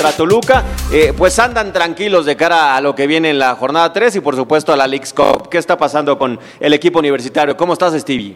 contra Toluca, pues andan tranquilos de cara a lo que viene en la jornada 3 y por supuesto a la Leagues Cup. ¿Qué está pasando con el equipo universitario? ¿Cómo estás, Stevie?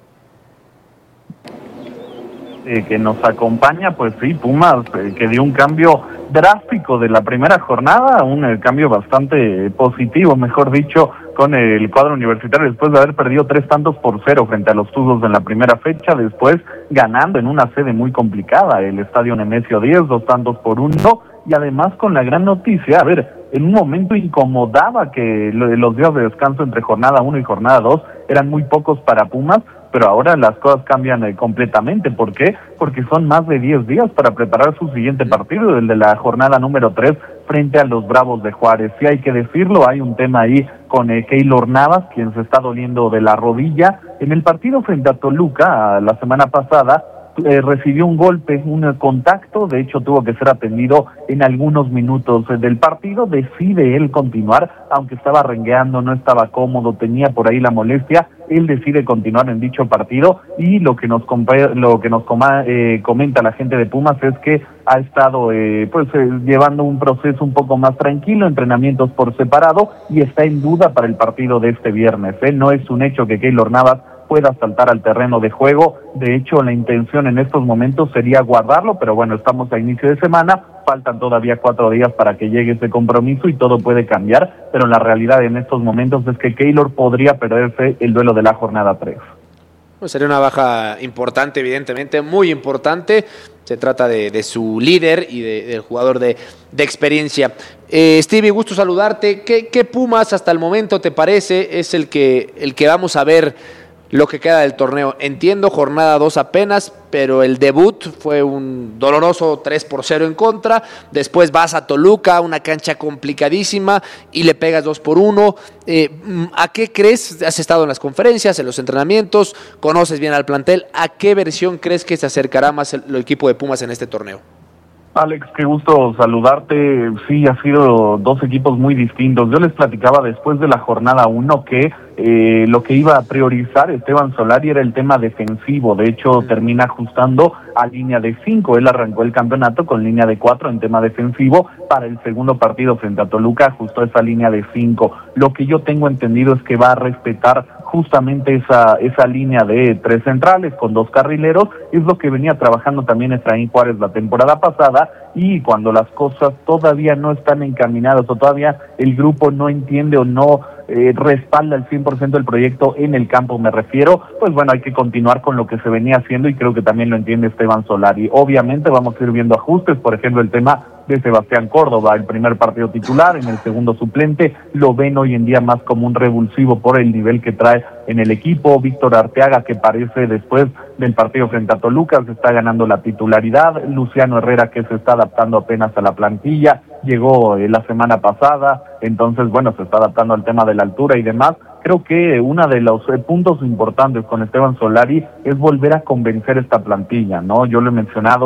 Que nos acompaña, pues sí, Pumas, que dio un cambio drástico de la primera jornada, un cambio bastante positivo, mejor dicho, con el cuadro universitario después de haber perdido 3-0 frente a los Tuzos en la primera fecha, después ganando en una sede muy complicada, el Estadio Nemesio 10, 2-1, y además con la gran noticia, a ver, en un momento incomodaba que los días de descanso entre jornada 1 y jornada 2 eran muy pocos para Pumas, pero ahora las cosas cambian completamente. ¿Por qué? Porque son más de 10 días para preparar su siguiente partido, el de la jornada número 3, frente a los Bravos de Juárez. Sí hay que decirlo, hay un tema ahí con Keylor Navas, quien se está doliendo de la rodilla. En el partido frente a Toluca, la semana pasada, recibió un golpe, un contacto, de hecho tuvo que ser atendido en algunos minutos del partido, decide él continuar, aunque estaba rengueando, no estaba cómodo, tenía por ahí la molestia, él decide continuar en dicho partido y lo que nos comenta la gente de Pumas es que ha estado llevando un proceso un poco más tranquilo, entrenamientos por separado y está en duda para el partido de este viernes. No es un hecho que Keylor Navas pueda saltar al terreno de juego, de hecho la intención en estos momentos sería guardarlo, pero bueno, estamos a inicio de semana, faltan todavía 4 días para que llegue ese compromiso y todo puede cambiar, pero la realidad en estos momentos es que Keylor podría perderse el duelo de la jornada 3. Pues sería una baja importante, evidentemente, muy importante. Se trata de su líder y del jugador de experiencia. Stevie, gusto saludarte. ¿Qué Pumas hasta el momento te parece es el que vamos a ver lo que queda del torneo? Entiendo, jornada 2 apenas, pero el debut fue un doloroso 3-0 en contra. Después vas a Toluca, una cancha complicadísima, y le pegas 2-1. ¿A qué crees? Has estado en las conferencias, en los entrenamientos, conoces bien al plantel. ¿A qué versión crees que se acercará más el equipo de Pumas en este torneo? Alex, qué gusto saludarte. Sí, ha sido 2 equipos muy distintos. Yo les platicaba después de la jornada 1 que lo que iba a priorizar Esteban Solari era el tema defensivo. De hecho, termina ajustando a línea de 5. Él arrancó el campeonato con línea de 4 en tema defensivo. Para el segundo partido frente a Toluca ajustó esa línea de 5. Lo que yo tengo entendido es que va a respetar justamente esa línea de 3 centrales con 2 carrileros. Es lo que venía trabajando también Efraín Juárez la temporada pasada, y cuando las cosas todavía no están encaminadas o todavía el grupo no entiende o no respalda al 100% el proyecto en el campo, me refiero, pues bueno, hay que continuar con lo que se venía haciendo y creo que también lo entiende Esteban Solari. Obviamente vamos a ir viendo ajustes, por ejemplo el tema de Sebastián Córdoba, el primer partido titular, en el segundo suplente, lo ven hoy en día más como un revulsivo por el nivel que trae en el equipo. Víctor Arteaga, que parece después del partido frente a Toluca se está ganando la titularidad. Luciano Herrera, que se está adaptando apenas a la plantilla, llegó la semana pasada, entonces bueno, se está adaptando al tema de la altura y demás. Creo que uno de los puntos importantes con Esteban Solari es volver a convencer esta plantilla, ¿no? Yo lo he mencionado